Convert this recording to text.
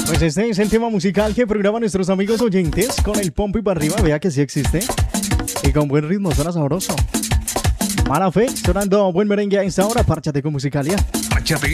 Pues este es el tema musical que programan nuestros amigos oyentes con el pompo y para arriba, vea que sí existe. Y con buen ritmo, suena sabroso. Mala Fe, sonando buen merengue a esta hora, párchate con Musicalia. Párchate.